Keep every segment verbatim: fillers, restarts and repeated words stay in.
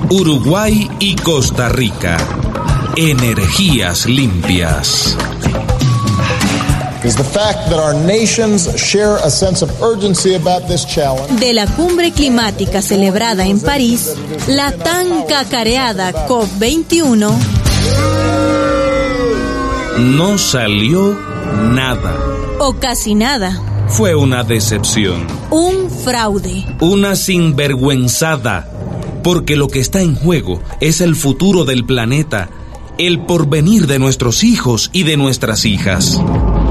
Uruguay y Costa Rica. Energías limpias. De la cumbre climática celebrada en París, la tan cacareada COP veintiuno, no salió nada. O casi nada. Fue una decepción. Un fraude. Una sinvergüenzada. Porque lo que está en juego es el futuro del planeta, el porvenir de nuestros hijos y de nuestras hijas.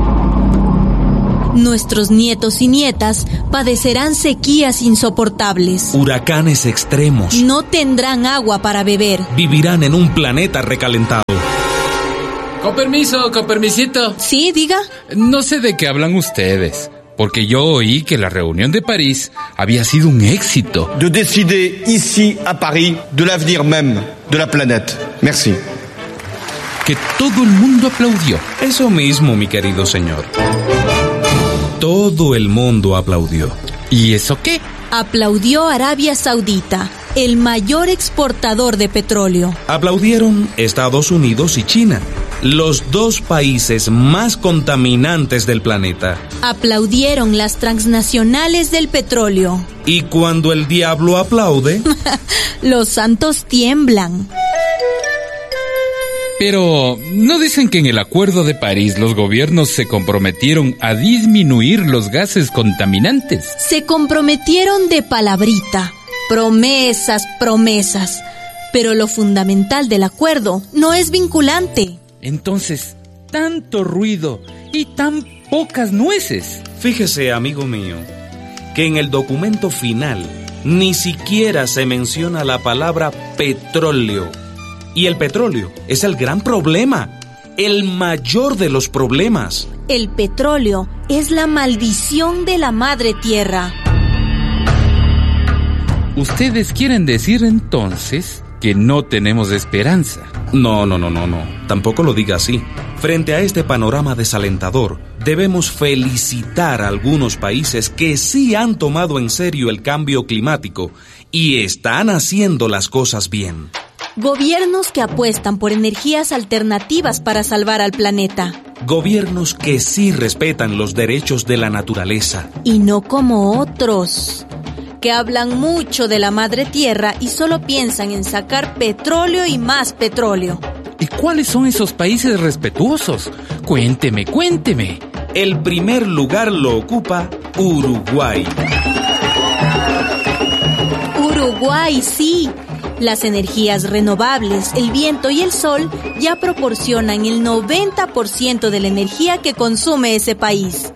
Nuestros nietos y nietas padecerán sequías insoportables. Huracanes extremos. No tendrán agua para beber. Vivirán en un planeta recalentado. Con permiso, con permisito. Sí, diga. No sé de qué hablan ustedes, porque yo oí que la reunión de París había sido un éxito. De décider ici à Paris de l'avenir même de la planète. Merci. Que todo el mundo aplaudió. Eso mismo, mi querido señor. Todo el mundo aplaudió. ¿Y eso qué? Aplaudió Arabia Saudita, el mayor exportador de petróleo. Aplaudieron Estados Unidos y China, los dos países más contaminantes del planeta. Aplaudieron las transnacionales del petróleo. Y cuando el diablo aplaude, los santos tiemblan. Pero, ¿no dicen que en el Acuerdo de París los gobiernos se comprometieron a disminuir los gases contaminantes? Se comprometieron de palabrita. Promesas, promesas. Pero lo fundamental del acuerdo no es vinculante. Entonces, tanto ruido y tan pocas nueces. Fíjese, amigo mío, que en el documento final ni siquiera se menciona la palabra petróleo. Y el petróleo es el gran problema, el mayor de los problemas. El petróleo es la maldición de la madre tierra. ¿Ustedes quieren decir entonces que no tenemos esperanza? No, no, no, no, no. Tampoco lo diga así. Frente a este panorama desalentador, debemos felicitar a algunos países que sí han tomado en serio el cambio climático y están haciendo las cosas bien. Gobiernos que apuestan por energías alternativas para salvar al planeta. Gobiernos que sí respetan los derechos de la naturaleza. Y no como otros, que hablan mucho de la madre tierra y solo piensan en sacar petróleo y más petróleo. ¿Y cuáles son esos países respetuosos? Cuénteme, cuénteme. El primer lugar lo ocupa Uruguay. Uruguay, sí. Las energías renovables, el viento y el sol ya proporcionan el noventa por ciento de la energía que consume ese país.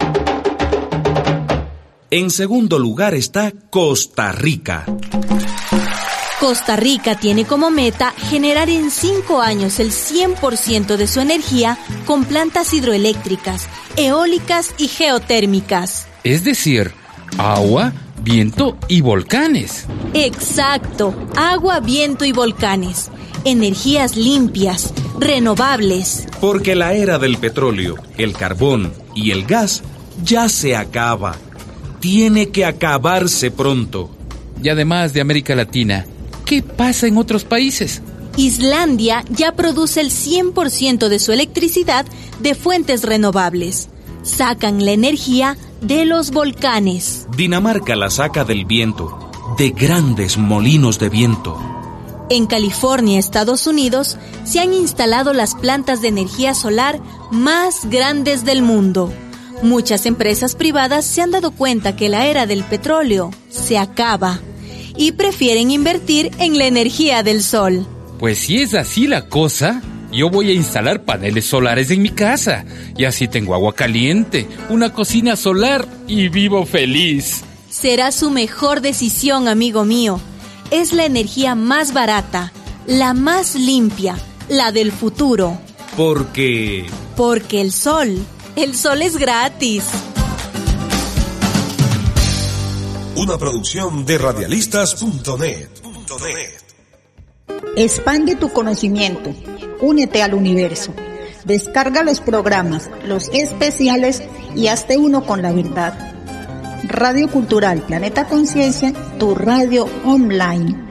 En segundo lugar está Costa Rica. Costa Rica tiene como meta generar en cinco años el cien por ciento de su energía con plantas hidroeléctricas, eólicas y geotérmicas. Es decir, agua, viento y volcanes. Exacto, agua, viento y volcanes. Energías limpias, renovables. Porque la era del petróleo, el carbón y el gas ya se acaba. Tiene que acabarse pronto. Y además de América Latina, ¿qué pasa en otros países? Islandia ya produce el cien por ciento de su electricidad de fuentes renovables. Sacan la energía de los volcanes. Dinamarca la saca del viento, de grandes molinos de viento. En California, Estados Unidos, se han instalado las plantas de energía solar más grandes del mundo. Muchas empresas privadas se han dado cuenta que la era del petróleo se acaba y prefieren invertir en la energía del sol. Pues si es así la cosa, yo voy a instalar paneles solares en mi casa. Y así tengo agua caliente, una cocina solar y vivo feliz. Será su mejor decisión, amigo mío. Es la energía más barata, la más limpia, la del futuro. ¿Por qué? Porque el sol, el sol es gratis. Una producción de radialistas punto net. Expande tu conocimiento. Únete al universo. Descarga los programas, los especiales y hazte uno con la verdad. Radio Cultural Planeta Conciencia, tu radio online.